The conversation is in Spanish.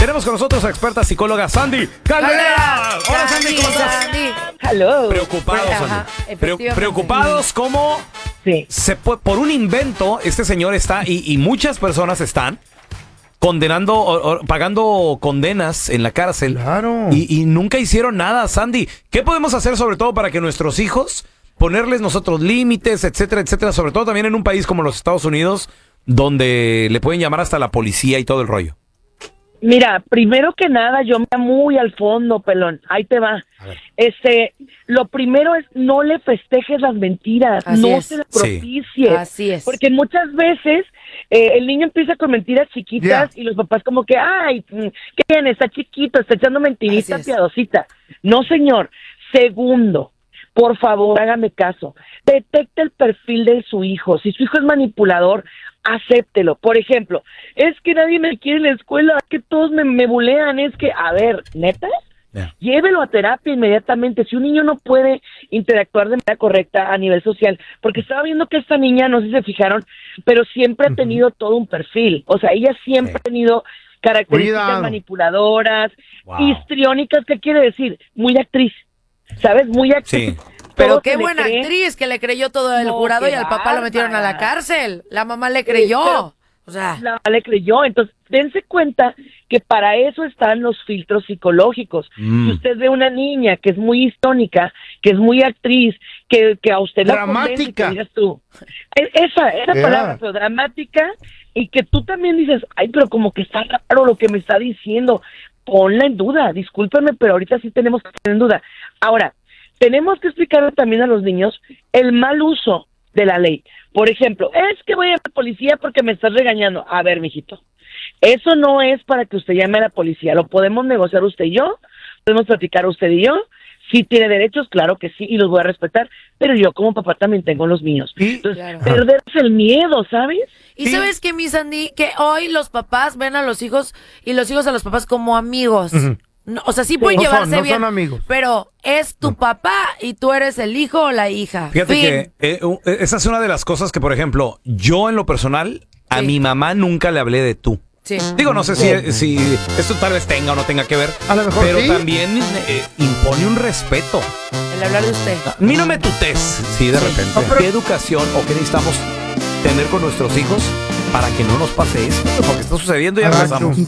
Tenemos con nosotros a experta psicóloga Sandy Caldera. Hola Sandy, ¿cómo estás? Hello. Preocupados, Ajá, Sandy. efectivamente. Preocupados como Sí. por un invento, este señor está, y muchas personas están condenando o pagando condenas en la cárcel. Claro. Y nunca hicieron nada, Sandy. ¿Qué podemos hacer sobre todo para que nuestros hijos, ponerles nosotros límites, etcétera, etcétera? Sobre todo también en un país como los Estados Unidos, donde le pueden llamar hasta la policía y todo el rollo. Mira, primero que nada, yo me voy muy al fondo, pelón. Ahí te va. Lo primero es no le festejes las mentiras, Así no es. se las propicies. Así es. Porque muchas veces el niño empieza con mentiras chiquitas y los papás como que, ay, ¿qué tiene? Está chiquito, está echando mentirita Así es. piadosita. No, señor. Segundo, por favor, hágame caso. Detecte el perfil de su hijo. Si su hijo es manipulador, acéptelo. Por ejemplo, es que nadie me quiere en la escuela, es que todos me bulean, es que, a ver, ¿neta? Yeah. Llévelo a terapia inmediatamente. Si un niño no puede interactuar de manera correcta a nivel social, porque estaba viendo que esta niña, no sé si se fijaron, pero siempre ha tenido todo un perfil. O sea, ella siempre ha tenido características Cuidado. manipuladoras, Wow. histriónicas. ¿Qué quiere decir? Muy actriz, ¿sabes? Muy actriz. Sí. Pero Todo qué se le buena cree. actriz que le creyó todo el No, jurado qué y al papá lo metieron a la bárbara. cárcel. La mamá le creyó. pero- O sea, La le creyó. Entonces, dense cuenta que para eso están los filtros psicológicos. Si usted ve una niña que es muy histónica, que es muy actriz, que a usted la convence, Dramática. que digas tú, esa Yeah. palabra, pero dramática, y que tú también dices, ay, pero como que está raro lo que me está diciendo, ponla en duda, discúlpame, pero ahorita sí tenemos que poner en duda. Ahora, tenemos que explicarle también a los niños el mal uso de la ley. Por ejemplo, es que voy a la policía porque me estás regañando. A ver, mijito, eso no es para que usted llame a la policía. Lo podemos negociar usted y yo, podemos platicar usted y yo. Si tiene derechos, claro que sí, y los voy a respetar, pero yo como papá también tengo los míos. Y- Entonces, Claro. perderse el miedo, ¿sabes? ¿y sabes qué, mi Sandy? Que hoy los papás ven a los hijos y los hijos a los papás como amigos. No, o sea, sí pueden No son- llevarse no bien, son amigos. pero es tu papá y tú eres el hijo o la hija. Fíjate Fin. que esa es una de las cosas que, por ejemplo, yo en lo personal, a Sí. mi mamá nunca le hablé de tú. Sí. Digo, no sé si esto tal vez tenga o no tenga que ver, A lo mejor pero sí. también impone un respeto. El hablar de usted. A mí no me tutés, sí, de repente. No, pero- ¿Qué educación o qué necesitamos tener con nuestros hijos para que no nos pase esto? Porque está sucediendo y ya Ah, empezamos.